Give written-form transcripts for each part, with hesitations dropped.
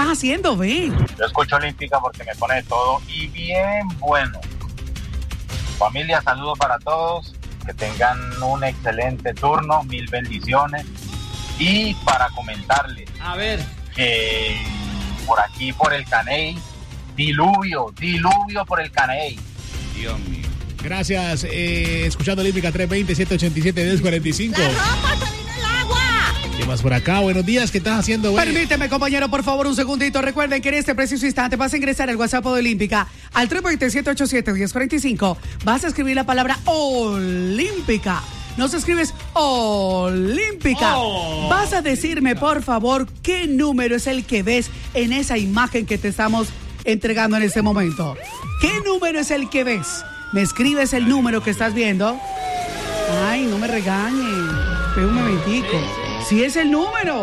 estás haciendo, ve? Yo escucho Olímpica porque me pone de todo y bien bueno. Familia, saludos para todos, que tengan un excelente turno, mil bendiciones. Y para comentarles, a ver, que por aquí, por el Caney, diluvio por el Caney. Dios mío. Gracias, escuchando Olímpica 320-787-1045. ¡La ropa se vino el agua! ¿Qué más por acá? Buenos días, ¿qué estás haciendo, güey? Permíteme, compañero, por favor, un segundito. Recuerden que en este preciso instante vas a ingresar al WhatsApp de Olímpica al 320-787-1045. Vas a escribir la palabra Olímpica. No se escribes Olímpica. Vas a decirme, por favor, qué número es el que ves en esa imagen que te estamos entregando en este momento. ¿Qué número es el que ves? Me escribes el número que estás viendo. Ay, no me regañen. Espera un momentico. Sí es el número.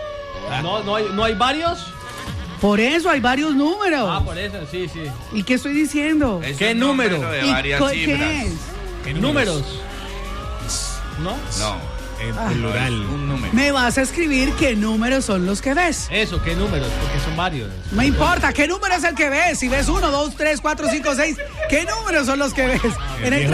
¿No hay varios? Por eso hay varios números. Ah, por eso, sí. ¿Y qué estoy diciendo? ¿Qué número? De varias cifras. ¿Qué es? ¿Qué ¿Números? ¿No? No. En plural. Un número. Me vas a escribir qué números son los que ves. Eso, ¿qué números? Porque son varios. No importa, ¿qué número es el que ves? Si ves 1, 2, 3, 4, 5, 6, ¿qué números son los que ves? En el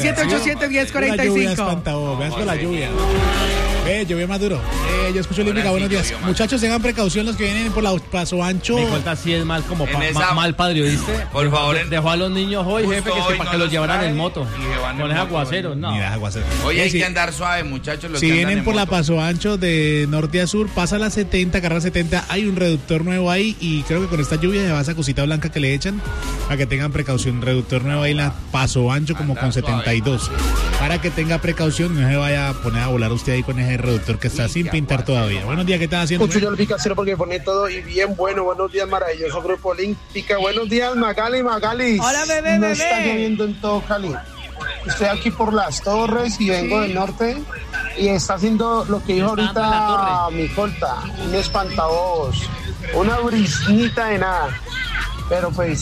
320-787-1045. Veas con la lluvia. Llovió más duro. Yo escucho Olímpica, buenos días. Muchachos, tengan precaución los que vienen por la Paso Ancho. Mi cuenta sí es mal como mal padre, ¿viste? Por favor. Dejó a los niños hoy, jefe, que para que los llevaran en moto. Con ese aguacero, no. Mira, aguacero. Hoy hay que andar suave, muchachos. Si vienen por la Paso Ancho de norte a sur, pasa la 70, carrera 70, hay un reductor nuevo ahí y creo que con esta lluvia se va esa cosita blanca que le echan para que tengan precaución. Reductor nuevo ahí en la Paso Ancho como con 72. Para que tenga precaución, no se vaya a poner a volar usted ahí con ese reductor que está sin pintar todavía. Buenos días, ¿qué estás haciendo? Escucho yo el Picacero porque pone todo y bien bueno. Buenos días, maravilloso Grupo Olímpica. Buenos días, Magali. Hola, bebé. No está lloviendo en todo Cali. Estoy aquí por las Torres y vengo del norte y está haciendo lo que dijo ahorita mi colta, un espantabobos, una brisnita de nada. Pero pues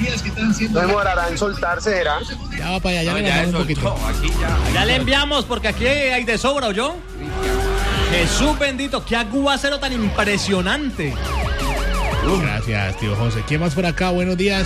no demorará en soltarse, ¿será? Ya va para allá, ya le mandamos un poquito. Ya le enviamos porque aquí hay de sobra, ¿o yo? Jesús bendito, qué aguacero tan impresionante. Gracias, tío José. ¿Quién más por acá? Buenos días.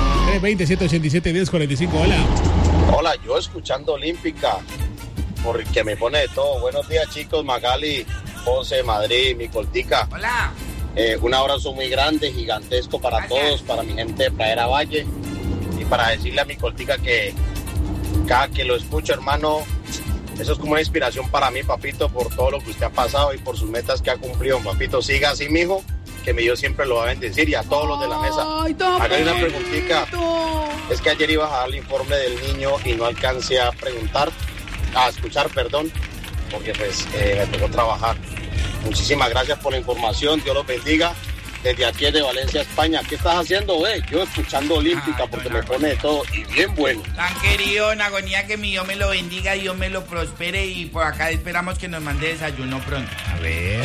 320-787-1045, hola. Hola, yo escuchando Olímpica, porque me pone de todo. Buenos días, chicos, Magali, José, Madrid, mi coltica. Hola. Un abrazo muy grande, gigantesco para todos, para mi gente de Pradera Valle, y para decirle a mi coltica que cada que lo escucho, hermano, eso es como una inspiración para mí, papito, por todo lo que usted ha pasado y por sus metas que ha cumplido. Papito, siga así, mijo, que mi Dios siempre lo va a bendecir, y a todos los de la mesa. Hágale una preguntita. Es que ayer ibas a dar el informe del niño y no alcancé a escuchar, porque pues me tocó trabajar. Muchísimas gracias por la información, Dios los bendiga. Desde aquí de Valencia, España. ¿Qué estás haciendo, Yo escuchando Olímpica porque me pone de todo y bien bueno. Tan querido, en agonía, que mi Dios me lo bendiga, Dios me lo prospere, y por acá esperamos que nos mande desayuno pronto. A ver.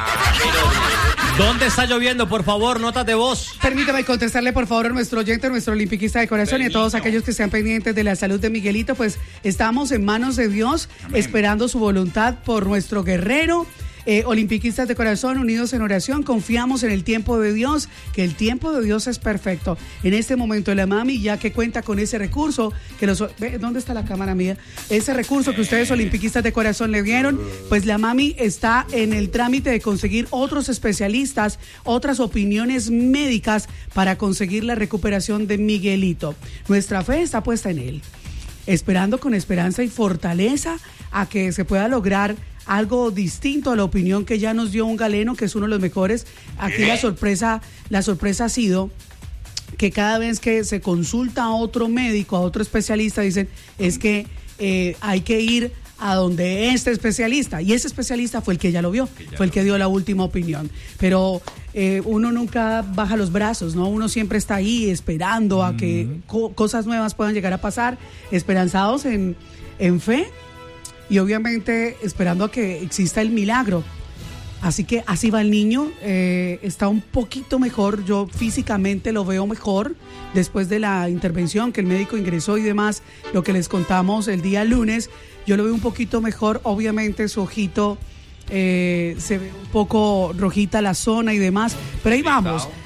¿Dónde está lloviendo? Por favor, notas de voz. Permítame contestarle, por favor, a nuestro oyente, nuestro olimpiquista de corazón, y a todos aquellos que estén pendientes de la salud de Miguelito. Pues estamos en manos de Dios, esperando su voluntad por nuestro guerrero. Olimpiquistas de corazón, unidos en oración, confiamos en el tiempo de Dios, que el tiempo de Dios es perfecto. En este momento la mami, ya que cuenta con ese recurso, ¿dónde está la cámara mía? Ese recurso que ustedes, olimpiquistas de corazón, le dieron, pues la mami está en el trámite de conseguir otros especialistas, otras opiniones médicas para conseguir la recuperación de Miguelito. Nuestra fe está puesta en él, esperando con esperanza y fortaleza a que se pueda lograr algo distinto a la opinión que ya nos dio un galeno, que es uno de los mejores. Aquí la sorpresa ha sido que cada vez que se consulta a otro médico, a otro especialista, dicen, es que hay que ir a donde este especialista, y ese especialista fue el que ya lo vio, fue el que dio la última opinión. Pero uno nunca baja los brazos, ¿no? Uno siempre está ahí esperando a que cosas nuevas puedan llegar a pasar, esperanzados en fe, y obviamente esperando a que exista el milagro. Así que así va el niño, está un poquito mejor, yo físicamente lo veo mejor después de la intervención que el médico ingresó y demás, lo que les contamos el día lunes, yo lo veo un poquito mejor. Obviamente su ojito se ve un poco rojita la zona y demás, pero ahí vamos.